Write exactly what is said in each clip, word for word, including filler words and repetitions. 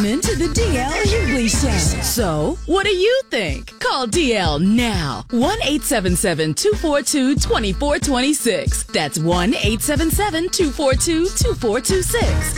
listening to the D L Hughley Show. So, what do you think? Call D L now. one eight seven seven, two four two, two four two six. That's one eight seven seven, two four two, two four two six.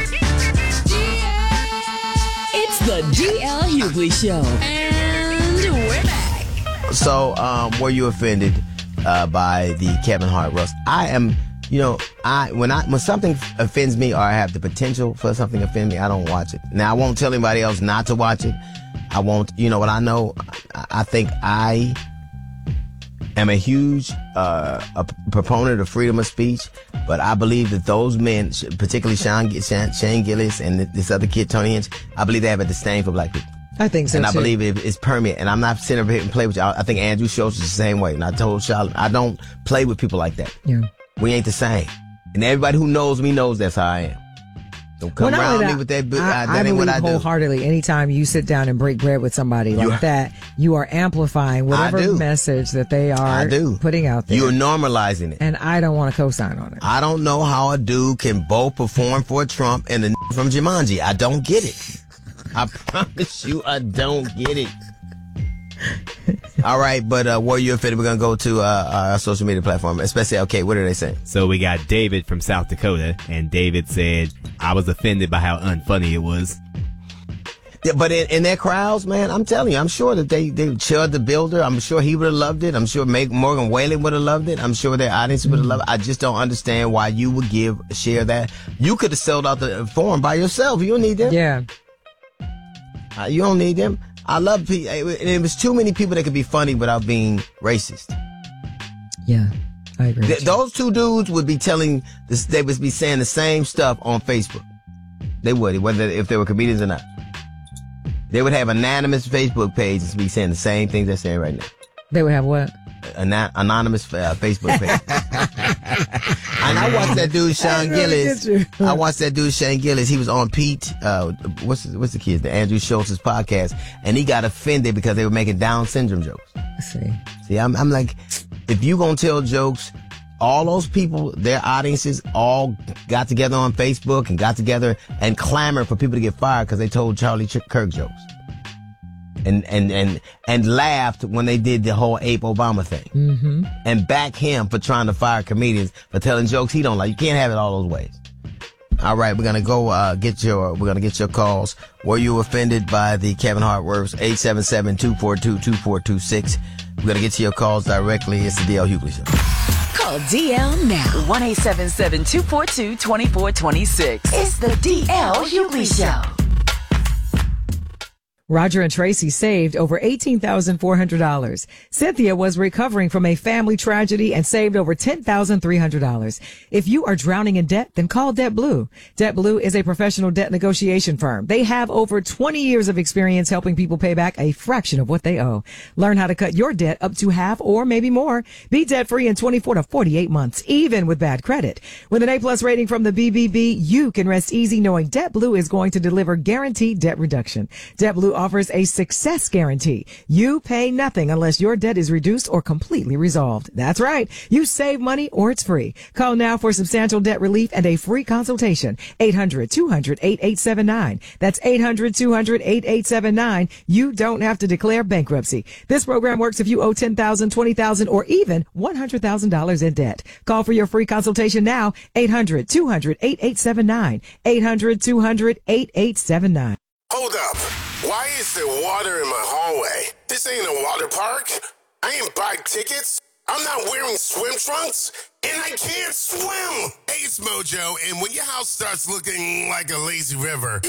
It's the D L Hughley Show. And we're back. So, um, were you offended uh, by the Kevin Hart roast? I am... You know, I when I when something offends me or I have the potential for something to offend me, I don't watch it. Now, I won't tell anybody else not to watch it. I won't. You know what I know? I, I think I am a huge uh, a proponent of freedom of speech, but I believe that those men, particularly Sean, Shane, Shane Gillis and this other kid, Tony Hinch, I believe they have a disdain for black people. I think so, and I too. believe it, it's permeant. And I'm not sitting over here and play with you. I, I think Andrew Schultz is the same way. And I told Charlotte, I don't play with people like that. Yeah. We ain't the same. And everybody who knows me knows that's how I am. Don't come well, around that, me with that. I, that I ain't believe what I do. wholeheartedly, anytime you sit down and break bread with somebody like You're, that, you are amplifying whatever message that they are I do. putting out there. You're normalizing it. And I don't want to co-sign on it. I don't know how a dude can both perform for Trump and the from Jumanji. I don't get it. I promise you, I don't get it. All right, but uh, were you offended? We're going to go to uh, our social media platform, especially, okay, what are they saying? So we got David from South Dakota, and David said, I was offended by how unfunny it was. Yeah, but in, in their crowds, man, I'm telling you, I'm sure that they, they Chud the Builder, I'm sure he would have loved it. I'm sure Meg, Morgan Whalen would have loved it. I'm sure their audience would have loved it. I just don't understand why you would give, share that. You could have sold out the forum by yourself. You don't need them. Yeah. Uh, you don't need them. I love people. It was too many people that could be funny without being racist. Yeah, I agree. Th- those two dudes would be telling this. They would be saying the same stuff on Facebook. They would, whether if they were comedians or not. They would have anonymous Facebook pages and be saying the same things they're saying right now. They would have what? An- anonymous uh, Facebook page. And I watched that dude Sean Gillis. I watched that dude Shane Gillis. He was on Pete. Uh, what's the, what's the kid? The Andrew Schultz's podcast, and he got offended because they were making Down syndrome jokes. I see. See, I'm, I'm like, if you gonna tell jokes, all those people, their audiences, all got together on Facebook and got together and clamored for people to get fired because they told Charlie Kirk jokes. And, and, and, and laughed when they did the whole Ape Obama thing. Mm-hmm. And back him for trying to fire comedians for telling jokes he don't like. You can't have it all those ways. All right, we're gonna go, uh, get your, we're gonna get your calls. Were you offended by the Kevin Hart words? eight seven seven, two four two, two four two six. We're gonna get to your calls directly. It's the D L Hughley Show. Call D L now. one eight seven seven, two four two, two four two six. It's the D L Hughley Show. Roger and Tracy saved over eighteen thousand four hundred dollars. Cynthia was recovering from a family tragedy and saved over ten thousand three hundred dollars. If you are drowning in debt, then call DebtBlue. DebtBlue is a professional debt negotiation firm. They have over twenty years of experience helping people pay back a fraction of what they owe. Learn how to cut your debt up to half or maybe more. Be debt-free in twenty-four to forty-eight months, even with bad credit. With an A-plus rating from the B B B, you can rest easy knowing DebtBlue is going to deliver guaranteed debt reduction. DebtBlue offers a success guarantee. You pay nothing unless your debt is reduced or completely resolved. That's right. You save money or it's free. Call now for substantial debt relief and a free consultation. eight hundred, two hundred, eight eight seven nine. That's eight hundred, two hundred, eight eight seven nine. You don't have to declare bankruptcy. This program works if you owe ten thousand dollars, twenty thousand dollars, or even one hundred thousand dollars in debt. Call for your free consultation now. eight hundred, two hundred, eight eight seven nine. eight hundred, two hundred, eight eight seven nine. Hold up. Why is there water in my hallway? This ain't a water park. I ain't buy tickets. I'm not wearing swim trunks. And I can't swim. Hey, it's Mojo. And when your house starts looking like a lazy river,